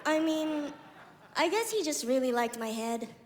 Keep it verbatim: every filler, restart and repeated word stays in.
I mean, I guess he just really liked my head.